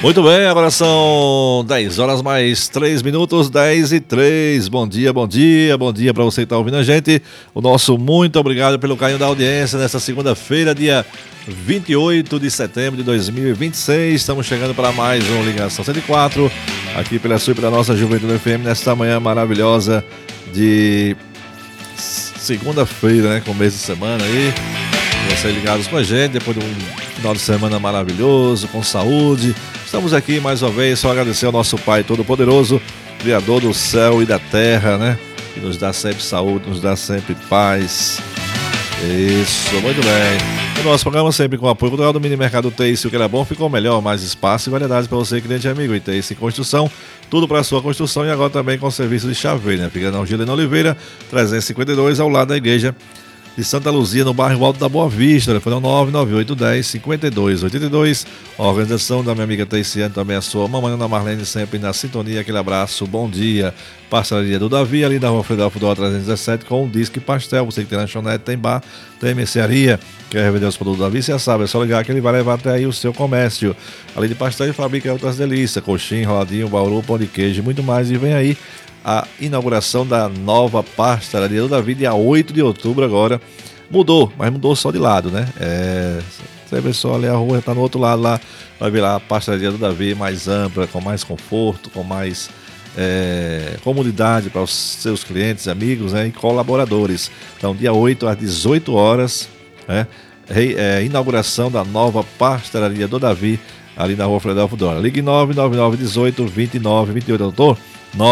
Muito bem, agora são 10 horas mais 3 minutos, 10 e 3. Bom dia, bom dia, bom dia para você que está ouvindo a gente. O nosso muito obrigado pelo carinho da audiência nesta segunda-feira, dia 28 de setembro de 2026. Estamos chegando para mais um Ligação 104, aqui pela sua e pela nossa Juventude FM, nesta manhã maravilhosa de segunda-feira, né? Começo de semana aí. Vocês ligados com a gente, depois de um final de semana maravilhoso, com saúde. Estamos aqui mais uma vez, só agradecer ao nosso Pai Todo-Poderoso, Criador do céu e da terra, né? Que nos dá sempre saúde, nos dá sempre paz. Isso, muito bem. O nosso programa sempre com o apoio cultural do Mini Mercado Teice, o que era bom ficou melhor, mais espaço e variedades para você, cliente e amigo. E Teice Construção, tudo para a sua construção e agora também com serviço de chaveiro, né? Fica na Angelina Oliveira, 352, ao lado da igreja de Santa Luzia, no bairro Alto da Boa Vista. Telefone 99810-5282. A organização da minha amiga Teiciane, também a sua mamãe Ana Marlene, sempre na sintonia. Aquele abraço, bom dia. Pastelaria do Davi, ali da rua Fredelfo Dó 317, com um disque pastel. Você que tem lanchonete, tem bar, tem mercearia, quer revender os produtos do Davi, você sabe, é só ligar que ele vai levar até aí o seu comércio. Além de pastel, ele fabrica outras delícias, coxinha, enroladinho, bauru, pão de queijo e muito mais. E vem aí a inauguração da nova pastelaria do Davi, dia 8 de outubro agora. Mudou, mas mudou só de lado, né? Você vê só ali a rua, está no outro lado lá, vai ver lá a pastelaria do Davi mais ampla, com mais conforto, com mais comodidade para os seus clientes, amigos, né, e colaboradores. Então, dia 8 às 18 horas, né? Inauguração da nova pastelaria do Davi, ali na rua Fredelfo Dora. Ligue 99918-2928, doutor.